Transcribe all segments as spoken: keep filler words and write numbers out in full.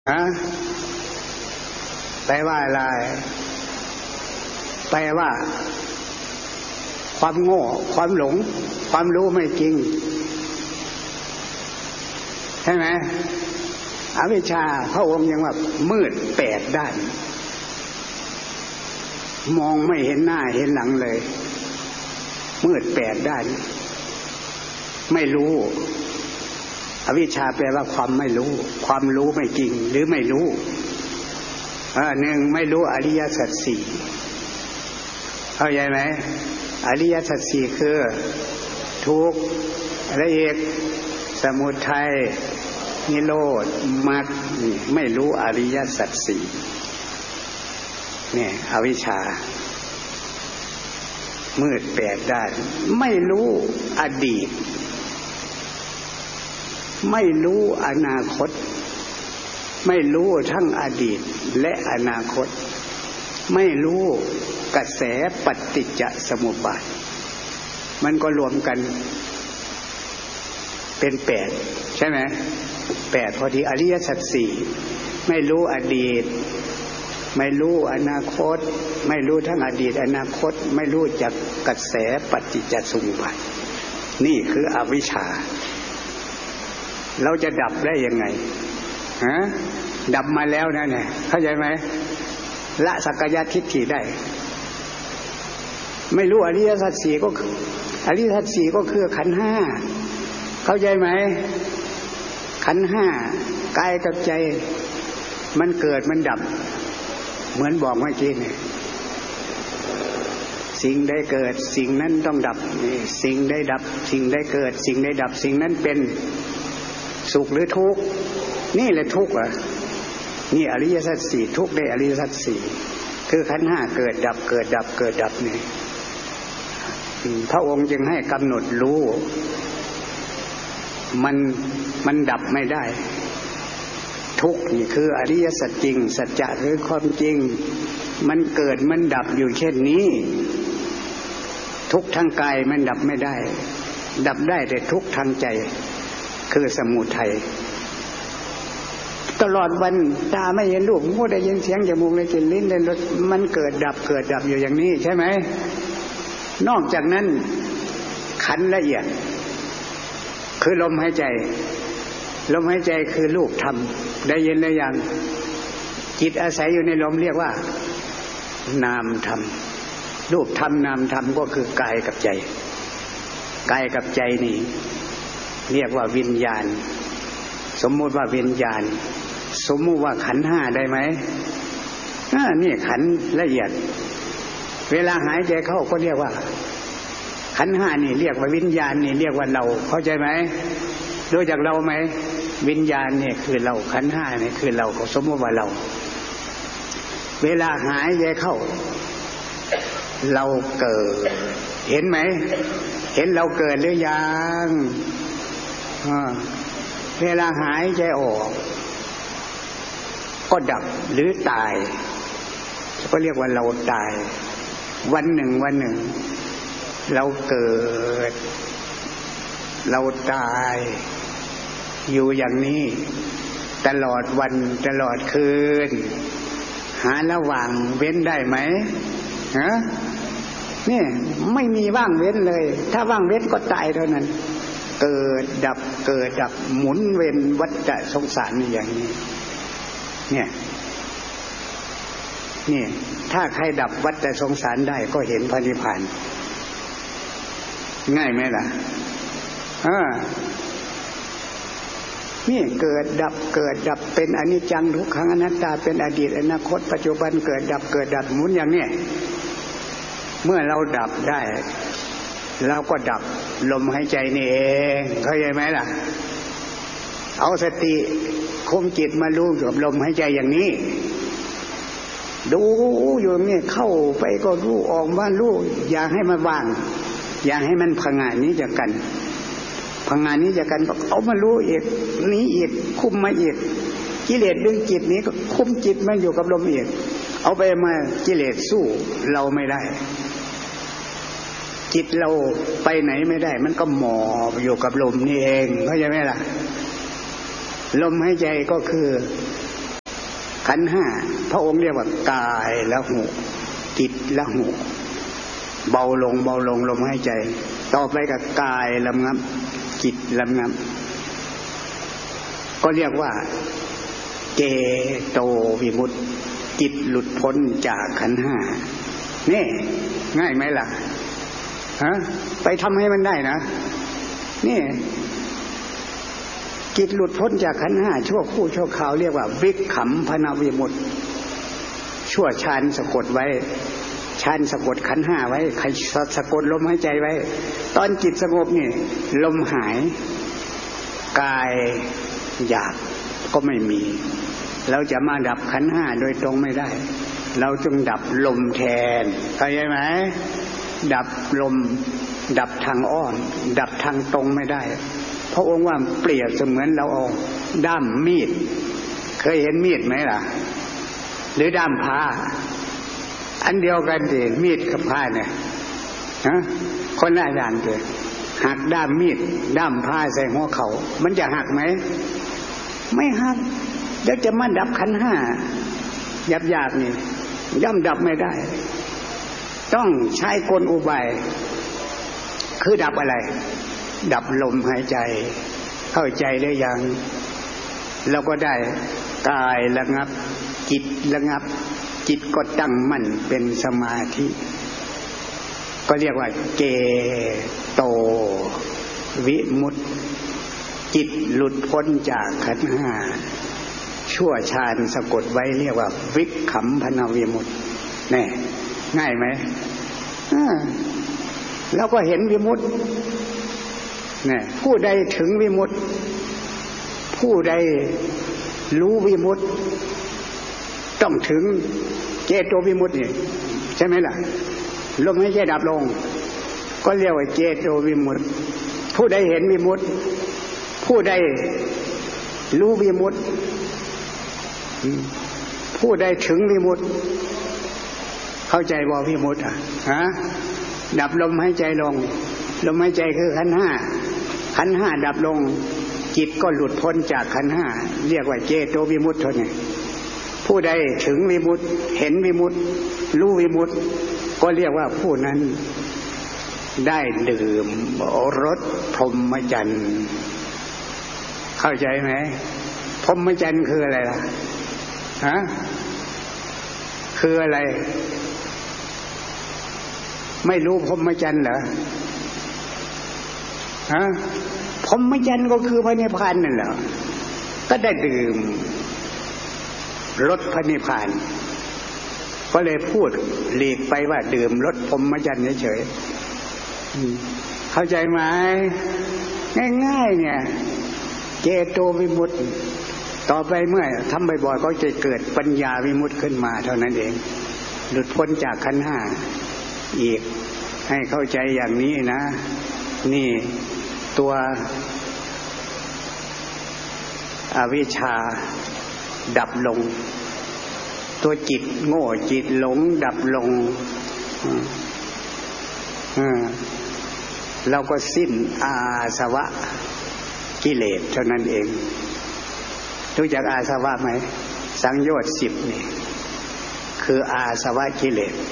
ฮะแปลว่าอะไรแปลว่าความโง่ความหลงความรู้ไม่จริงใช่ไหมอวิชชาพระองค์ยังว่ามืดแปดด้านมองไม่เห็นหน้าเห็นหลังเลยมืดแปดด้านไม่รู้อวิชชาแปลว่าความไม่รู้ความรู้ไม่จริงหรือไม่รู้อ่าหนึ่งไม่รู้อริยสัจสี่เข้าใจไหมอริยสัจสี่คือทุกข์ละเอียดสมุทัยนิโรธมรรคไม่รู้อริยสัจสี่เนี่ยอวิชชามืดแปดด้านไม่รู้อดีตไม่รู้อนาคตไม่รู้ทั้งอดีตและอนาคตไม่รู้กระแสปฏิจจสมุปบาทมันก็รวมกันเป็นแปดใช่ไหมแปดพอดีอริยสัจสี่ไม่รู้อดีตไม่รู้อนาคตไม่รู้ทั้งอดีตอนาคตไม่รู้จักกระแสปฏิจจสมุปบาทนี่คืออวิชชาเราจะดับได้ยังไงฮะดับมาแล้วนะเนี่ยเข้าใจไหมละสักกายทิฏฐิได้ไม่รู้อริยสัจสี่ก็อริยสัจสี่ก็คือขันธ์ห้าเข้าใจไหมขันธ์ห้ากายกับใจมันเกิดมันดับเหมือนบอกเมื่อกี้เนี่ยสิ่งใดเกิดสิ่งนั้นต้องดับสิ่งใดดับสิ่งใดเกิดสิ่งใดดับสิ่งนั้นเป็นสุขหรือทุกข์นี่แหละทุกข์อ่ะนี่อริยสัจสี่ทุกข์ในอริยสัจสี่คือขันธ์ห้าเกิดดับเกิดดับเกิดดับนี่พระองค์จึงให้กำหนดรู้มันมันดับไม่ได้ทุกข์นี่คืออริยสัจจริงสัจจะคือความจริงมันเกิดมันดับอยู่เช่นนี้ทุกข์ทางกายมันดับไม่ได้ดับได้แต่ทุกข์ทางใจคือสมุทัยตลอดวันตาไม่เห็นรูปหูได้ยินเสียงจมูกได้กลิ่นลิ้นได้รสมันเกิดดับเกิดดับอยู่อย่างนี้ใช่ไหมนอกจากนั้นขันธ์ละเอียดคือลมหายใจลมหายใจคือรูปธรรมได้ยินได้ยังจิตอาศัยอยู่ในลมเรียกว่านามธรรมรูปธรรมนามธรรมก็คือกายกับใจกายกับใจนี่เรียกว่าวิญญาณสมมุติว่าวิญญาณสมมุติว่าขันธ์ห้าได้ไหมอ่านี่ขันธ์ละเอียดเวลาหายใจเข้าก็เรียกว่าขันธ์ห้านี่เรียกว่าวิญญาณนี่เรียกว่าเราเข้าใจไหมรู้จักเราไหมวิญญาณเนี่ยคือเราขันธ์ห้าเนี่ยคือเราเขาสมมติว่าเราเวลาหายใจเข้าเราเกิดเห็นไหมเห็นเราเกิดหรือยังเวลาหายใจออกก็ดับหรือตายก็เรียกว่าเราตายวันหนึ่งวันหนึ่งเราเกิดเราตายอยู่อย่างนี้ตลอดวันตลอดคืนหาระหว่างเว้นได้ไหมฮะนี่ไม่มีว่างเว้นเลยถ้าว่างเว้นก็ตายเท่านั้นเกิดดับเกิดดับหมุนเวียนวัฏสงสารอย่างนี้เนี่ยนี่ถ้าใครดับวัฏสงสารได้ก็เห็นพระนิพพานง่ายไหมล่ะอ่านี่เกิดดับเกิดดับเป็นอนิจจังทุกขังอนัตตาเป็นอดีตอนาคตปัจจุบันเกิดดับเกิดดับหมุนอย่างนี้เมื่อเราดับได้เราก็ดับลมหายใจนี่เองเข้าใจไหมล่ะเอาสติคุมจิตมารู้กับลมหายใจอย่างนี้ดูอยู่นี่เข้าไปก็รู้ออกมารู้อย่าให้มันว่างอย่าให้มันพังงานนี้จากกันพังงานนี้จากกันก็เอามารู้อีกนี้อีกคุมมาอีกกิเลสดึงจิตนี้ก็คุมจิตมาอยู่กับลมอีกเอาไปมากิเลสสู้เราไม่ได้จิตเราไปไหนไม่ได้มันก็หมอบอยู่กับลมนี่เองเข้าใจไหมล่ะลมหายใจก็คือขันธ์ห้าพระองค์เรียกว่ากายละหุจิตละหุเบาลงเบาลงลมหายใจต่อไปกับกายระงับจิตระงับก็เรียกว่าเจโตวิมุตติจิตหลุดพ้นจากขันธ์ห้านี่ง่ายไหมล่ะฮะไปทำให้มันได้นะนี่จิตหลุดพ้นจากขันธ์ห้าชั่วคู่ชั่วคราวเรียกว่าวิคัมภนวิมุตติชั่วฌานสะกดไว้ฌานสะกดขันธ์ห้าไว้ใครสะกดลมหายใจไว้ตอนจิตสงบนี่ลมหายกายหยาบก็ไม่มีเราจะมาดับขันธ์ห้าโดยตรงไม่ได้เราจึงดับลมแทนเข้าใจไหมดับลมดับทางอ้อมดับทางตรงไม่ได้พระองค์ว่าเปรียบเสมือนเราเอาด้ามมีดเคยเห็นมีดไหมล่ะหรือด้ามผ้าอันเดียวกันดิมีดกับผ้าเนี่ยฮะคนละอย่างเลยหักด้ามมีดด้ามผ้าใส่หัวเขามันจะหักไหมไม่หักเดี๋ยวจะมาดับขันธ์ห้าหยาบๆนี่ย่อมดับไม่ได้ต้องใช้กลอุบายคือดับอะไรดับลมหายใจเข้าใจหรือยังเราก็ได้กายระงับจิตระงับจิตก็ตั้งมั่นเป็นสมาธิก็เรียกว่าเจโตวิมุตติจิตหลุดพ้นจากขันธ์ห้าชั่วฌานสะกดไว้เรียกว่าวิคัมภนวิมุตติแน่ง่ายไหมแล้วก็เห็นวิมุตติเนี่ยผู้ใดถึงวิมุตติผู้ใดรู้วิมุตติต้องถึงเจโตวิมุตตินี่ใช่ไหมล่ะลมหายใจดับลงก็เรียกว่าเจโตวิมุตติผู้ใดเห็นวิมุตติผู้ใดรู้วิมุตติผู้ใดถึงวิมุตติเข้าใจบ่วิมุตติอ่ะฮะดับลมหายใจลงลมหายใจคือขันธ์ห้าขันธ์ห้าดับลงจิตก็หลุดพ้นจากขันธ์ห้าเรียกว่าเจโตวิมุตติเท่านั้นผู้ใดถึงวิมุตติเห็นวิมุตติรู้วิมุตติก็เรียกว่าผู้นั้นได้ดื่มรสพรหมจรรย์เข้าใจไหมพรหมจรรย์คืออะไรล่ะฮะคืออะไรไม่รู้พรหมจรรย์เหรอฮะพรหมจรรย์ก็คือพระนิพพานนั่นแหละก็ได้ดื่มรสพระนิพพานก็เลยพูดหลีกไปว่าดื่มรสพรหมจรรย์เฉยๆเข้าใจไหมง่ายๆเนี่ยเจโตวิมุตติต่อไปเมื่อทำบ่อยๆก็จะเกิดปัญญาวิมุตติขึ้นมาเท่านั้นเองหลุดพ้นจากขันธ์ห้าอีกให้เข้าใจอย่างนี้นะนี่ตัวอวิชชาดับลงตัวจิตโง่จิตหลงดับลงเราก็สิ้นอาสวะกิเลสเท่านั้นเองรู้จักอาสวะไหมสังโยชน์สิบนี่คืออาสวะกิเลส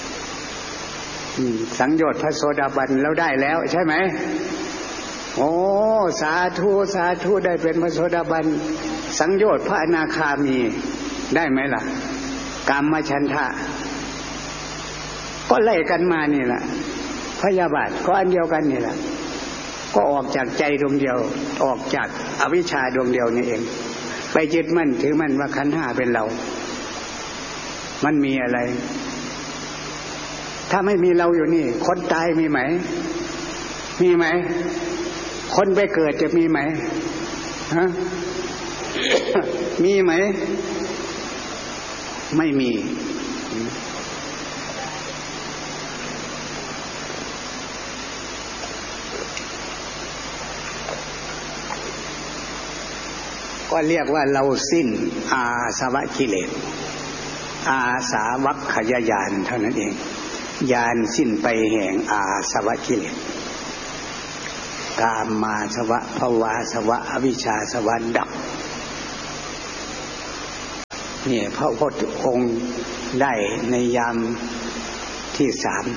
สังโยชน์พระโสดาบันแล้วได้แล้วใช่ไหมโอ้สาธุสาธุได้เป็นพระโสดาบันสังโยชน์พระอนาคามีได้ไหมล่ะกามฉันทะก็ไล่กันมานี่แหละพยาบาทก็อันเดียวกันนี่แหละก็ออกจากใจดวงเดียวออกจากอวิชชาดวงเดียวนี่เองไปยึดมั่นถือมั่นว่าขันธ์ห้าเป็นเรามันมีอะไรถ้าไม่มีเราอยู่นี่คนตายมีไหมมีไหมคนไปเกิดจะมีไหมฮะ มีไหมไม่มีก็เรียกว่าเราสิ้นอาสวะกิเลสอาสาวัคคยญาณเท่านั้นเองญาณสิ้นไปแห่งอาสวะกิเลสกามมาสวะภวาสวะอวิชชาสวะดับนี่พระพุทธองค์ได้ในยามที่สาม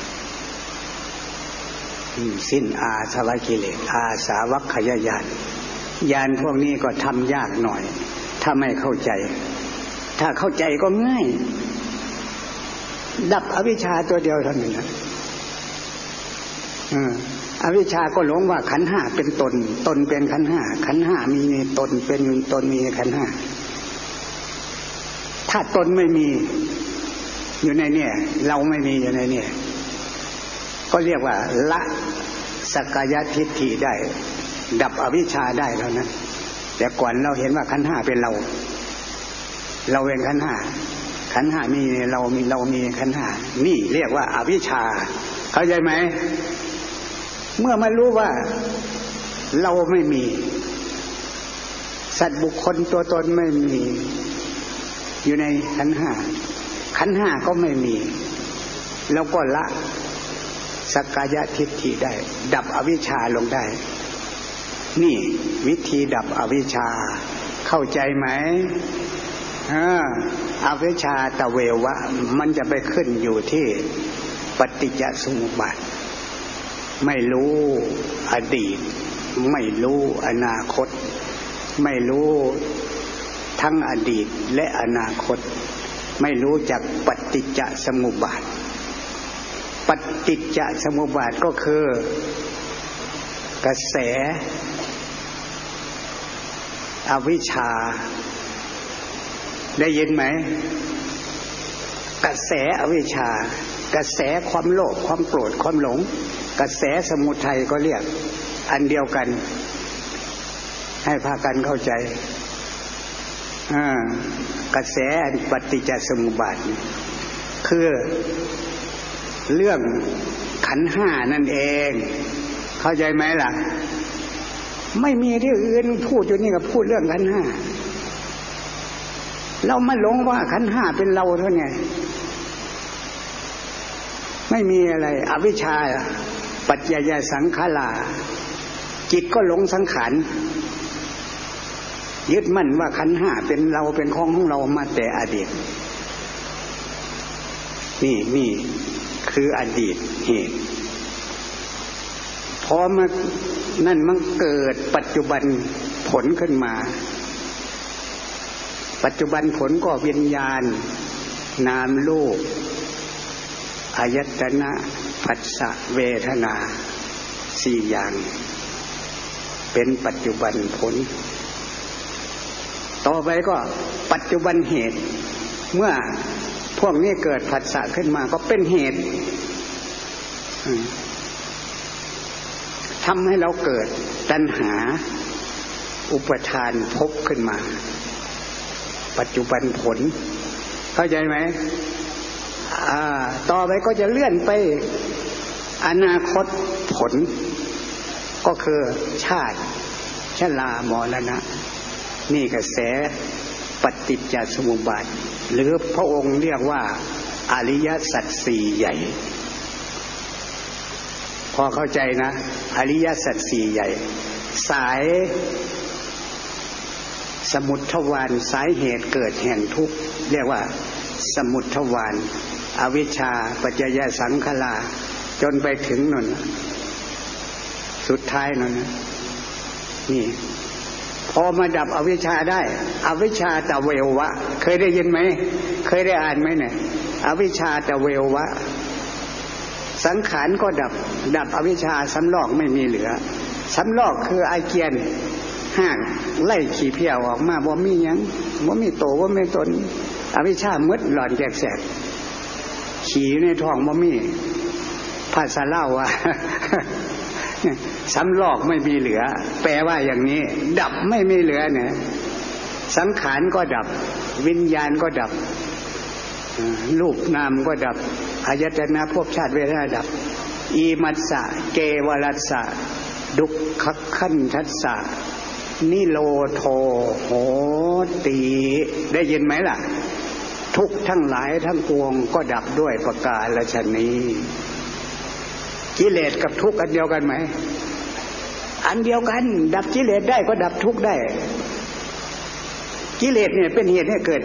สิ้นอาสวะกิเลสอาสาวัคคยญาณญาณพวกนี้ก็ทำยากหน่อยถ้าไม่เข้าใจถ้าเข้าใจก็ง่ายดับอวิชชาตัวเดียวเท่านั้นนะอวิชชาก็หลงว่าขันธ์ห้าเป็นตนตนเป็นขันธ์ห้าขันธ์ห้ามีในตนเป็นตนมีในขันธ์ห้าถ้าตนไม่มีอยู่ในเนี่ยเราไม่มีอยู่ในเนี่ยก็เรียกว่าละสักกายทิฏฐิได้ดับอวิชชาได้แล้วนะแต่ก่อนเราเห็นว่าขันธ์ห้าเป็นเราเราเป็นขันธ์ห้าขันธ์ห้ามีเรามีเรามีขันธ์ห้านี่เรียกว่าอวิชชาเข้าใจไหมเมื่อมารู้ว่าเราไม่มีสัตว์บุคคลตัวตนไม่มีอยู่ในขันธ์ห้าขันธ์ห้าก็ไม่มีแล้วก็ละสักกายทิฏฐิได้ดับอวิชชาลงได้นี่วิธีดับอวิชชาเข้าใจไหมอ่าอวิชชาตะเววะมันจะไปขึ้นอยู่ที่ปฏิจจสมุปบาทไม่รู้อดีตไม่รู้อนาคตไม่รู้ทั้งอดีตและอนาคตไม่รู้จักปฏิจจสมุปบาทปฏิจจสมุปบาทก็คือกระแสอวิชชาได้ยินไหมกระแสอวิชชากระแสความโลภความโกรธความหลงกระแสสมุทัยก็เรียกอันเดียวกันให้พากันเข้าใจอ่ากระแสปฏิจจสมุปบาทคือเรื่องขันธ์ห้านั่นเองเข้าใจไหมล่ะไม่มีที่อื่นพูดอยู่นี่ก็พูดเรื่องขันธ์ห้าเรามาหลงว่าขันธ์ห้าเป็นเราเท่าไงไม่มีอะไรอวิชชาปัจจยสังขาราจิตก็หลงสังขารยึดมั่นว่าขันธ์ห้าเป็นเราเป็นของของเรามาแต่อดีตนี่นี่คืออดีตเหตุพอมานั่นมันเกิดปัจจุบันผลขึ้นมาปัจจุบันผลก็วิญญาณนามรูปอายตนะผัสสะเวทนาสี่อย่างเป็นปัจจุบันผลต่อไปก็ปัจจุบันเหตุเมื่อพวกนี้เกิดผัสสะขึ้นมาก็เป็นเหตุทำให้เราเกิดตัณหาอุปทานภพขึ้นมาปัจจุบันผลเข้าใจไหมอ่าต่อไปก็จะเลื่อนไปอนาคตผลก็คือชาติชรามรณะนี่กระแสปฏิจจสมุปบาทหรือพระองค์เรียกว่าอริยสัจสี่ใหญ่พอเข้าใจนะอริยสัจสี่ใหญ่สายสมุทวาลสายเหตุเกิดแห่งทุกข์เรียกว่าสมุทวาลอวิชชาปัจจยสังขาราจนไปถึงนั่นสุดท้ายนั่นนะนี่พอมาดับอวิชชาได้อวิชชาตะเววะเคยได้ยินไหมเคยได้อ่านไหมเนี่ยอวิชชาตะเววะสังขารก็ดับดับอวิชชาสำลอกไม่มีเหลือสำลอกคืออาเจียนห่างไล่ขี้เพี้ยวออกมาบ่มีหยังบ่มีโตบ่มีตนอวิชชามืดหลอนแจกแสกขี้ในท้องบ่มีภาษาเล่าว่าสำลอกไม่มีเหลือแปลว่าอย่างนี้ดับไม่มีเหลือเนี่ยสังขารก็ดับวิญญาณก็ดับรูปนามก็ดับอายตนะภพชาติเวทนาดับอีมัสสะเกวรัสสะดุขขันธัสสะนิโรโธโหติได้ยินไหมล่ะทุกทั้งหลายทั้งปวงก็ดับด้วยประกาศนี้กิเลสกับทุกข์อันเดียวกันไหมอันเดียวกันดับกิเลสได้ก็ดับทุกข์ได้กิเลสเนี่ยเป็นเหตุให้เกิด